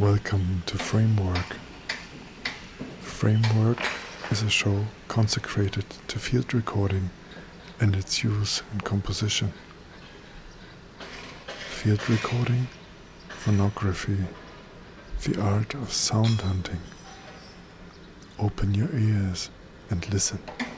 Welcome to Framework. Framework is a show consecrated to field recording and its use in composition. Field recording, phonography, the art of sound hunting. Open your ears and listen.